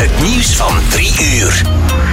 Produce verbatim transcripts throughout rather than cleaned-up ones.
Het nieuws van drie uur.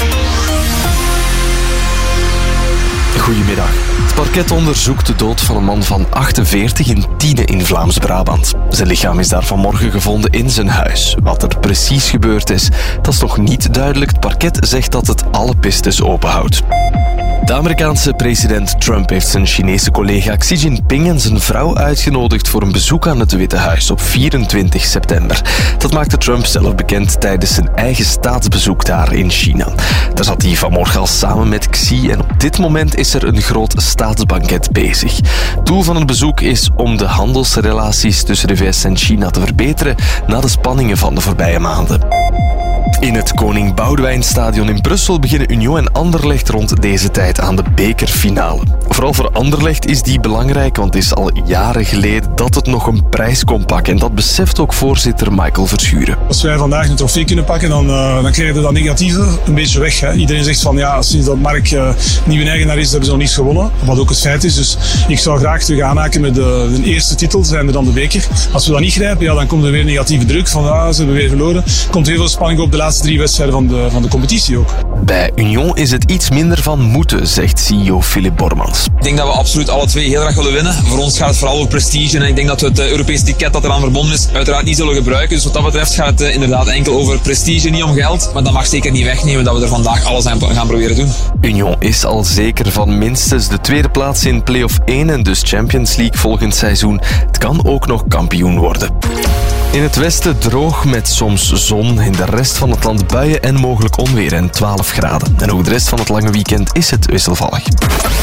Goedemiddag. Het parket onderzoekt de dood van een man van achtenveertig in Tiene in Vlaams-Brabant. Zijn lichaam is daar vanmorgen gevonden in zijn huis. Wat er precies gebeurd is, dat is nog niet duidelijk. Het parket zegt dat het alle pistes openhoudt. De Amerikaanse president Trump heeft zijn Chinese collega Xi Jinping en zijn vrouw uitgenodigd voor een bezoek aan het Witte Huis op vierentwintig september. Dat maakte Trump zelf bekend tijdens zijn eigen staatsbezoek daar in China. Daar zat hij vanmorgen al samen met Xi en op dit moment is er een groot staatsbanket bezig. Doel van het bezoek is om de handelsrelaties tussen de V S en China te verbeteren na de spanningen van de voorbije maanden. In het Koning Boudewijnstadion in Brussel beginnen Union en Anderlecht rond deze tijd aan de bekerfinale. Vooral voor Anderlecht is die belangrijk, want het is al jaren geleden dat het nog een prijs kon pakken. En dat beseft ook voorzitter Michael Verschuren. Als wij vandaag een trofee kunnen pakken, dan, uh, dan krijgen we dat negatieve een beetje weg. Hè. Iedereen zegt van ja, sinds dat Mark uh, nieuwe eigenaar is, hebben ze nog niets gewonnen. Wat ook het feit is. Dus ik zou graag terug aanhaken met de, de eerste titel, zijn er dan de beker. Als we dat niet grijpen, ja, dan komt er weer negatieve druk van ah, ze hebben weer verloren. Er komt heel veel spanning op de laatste drie wedstrijden van de, van de competitie ook. Bij Union is het iets minder van moeten, zegt C E O Philip Bormans. Ik denk dat we absoluut alle twee heel graag willen winnen. Voor ons gaat het vooral over prestige en ik denk dat we het Europese ticket dat eraan verbonden is uiteraard niet zullen gebruiken. Dus wat dat betreft gaat het inderdaad enkel over prestige, niet om geld. Maar dat mag zeker niet wegnemen dat we er vandaag alles aan gaan proberen doen. Union is al zeker van minstens de tweede plaats in play-off één en dus Champions League volgend seizoen. Het kan ook nog kampioen worden. In het westen droog met soms zon, in de rest van het land buien en mogelijk onweer en twaalf graden. En ook de rest van het lange weekend is het wisselvallig.